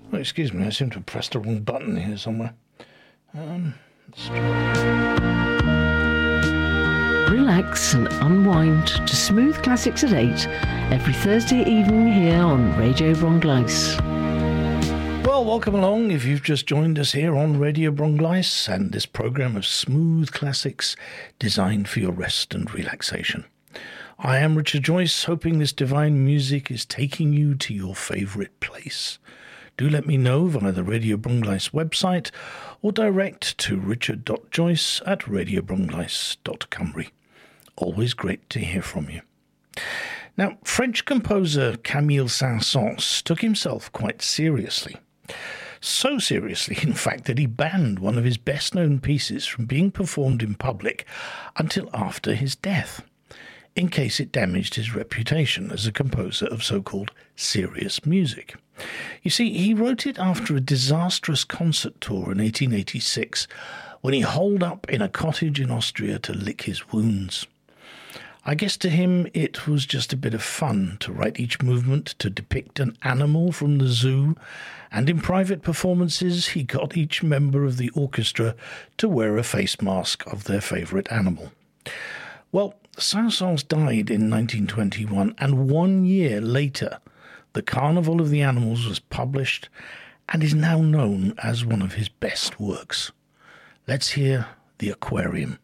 Oh, excuse me, I seem to have pressed the wrong button here somewhere. Let's try. Relax and unwind to Smooth Classics at 8 every Thursday evening here on Radio Brongleis. Well, welcome along if you've just joined us here on Radio Brongleis and this programme of smooth classics designed for your rest and relaxation. I am Richard Joyce, hoping this divine music is taking you to your favourite place. Do let me know via the Radio Brongleis website or direct to richard.joyce@radiobrongleis.cymru. Always great to hear from you. Now, French composer Camille Saint-Saëns took himself quite seriously. So seriously, in fact, that he banned one of his best-known pieces from being performed in public until after his death, in case it damaged his reputation as a composer of so-called serious music. You see, he wrote it after a disastrous concert tour in 1886, when he holed up in a cottage in Austria to lick his wounds. I guess to him it was just a bit of fun to write each movement to depict an animal from the zoo, and in private performances he got each member of the orchestra to wear a face mask of their favourite animal. Well, Saint-Saëns died in 1921, and 1 year later the Carnival of the Animals was published and is now known as one of his best works. Let's hear The Aquarium.